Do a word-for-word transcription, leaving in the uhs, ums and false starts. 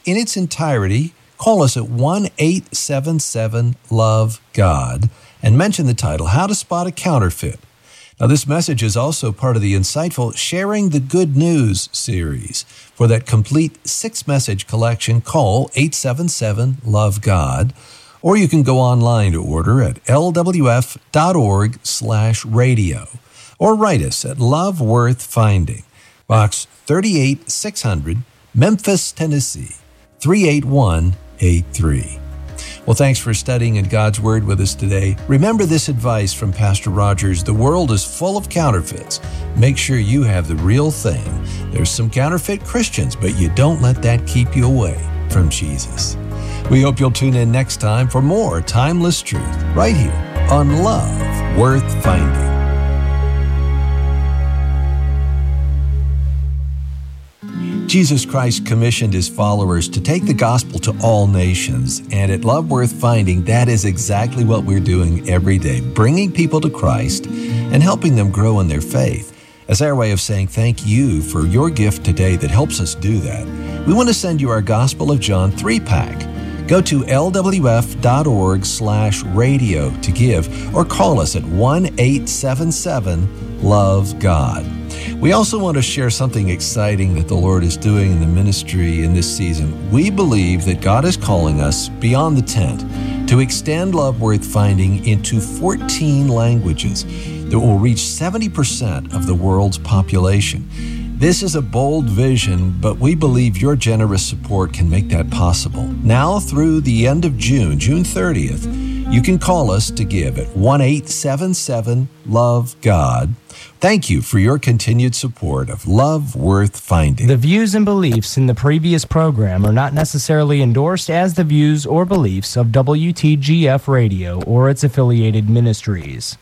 in its entirety, call us at one eight seven seven love God and mention the title, How to Spot a Counterfeit. Now, this message is also part of the insightful Sharing the Good News series. For that complete six-message collection, call eight seven seven love God, or you can go online to order at l w f dot org slash radio, or write us at Love Worth Finding, Box thirty-eight six hundred, Memphis, Tennessee, three eight one eight three. Well, thanks for studying in God's Word with us today. Remember this advice from Pastor Rogers: the world is full of counterfeits. Make sure you have the real thing. There's some counterfeit Christians, but you don't let that keep you away from Jesus. We hope you'll tune in next time for more timeless truth right here on Love Worth Finding. Jesus Christ commissioned his followers to take the gospel to all nations, and at Love Worth Finding, that is exactly what we're doing every day, bringing people to Christ and helping them grow in their faith. As our way of saying thank you for your gift today that helps us do that, we want to send you our Gospel of John three-pack. Go to l w f dot org slash radio to give, or call us at one eight seven seven love God. We also want to share something exciting that the Lord is doing in the ministry in this season. We believe that God is calling us beyond the tent to extend Love Worth Finding into fourteen languages that will reach seventy percent of the world's population. This is a bold vision, but we believe your generous support can make that possible. Now through the end of June, June thirtieth, you can call us to give at one eight seven seven love God. Thank you for your continued support of Love Worth Finding. The views and beliefs in the previous program are not necessarily endorsed as the views or beliefs of W T G F Radio or its affiliated ministries.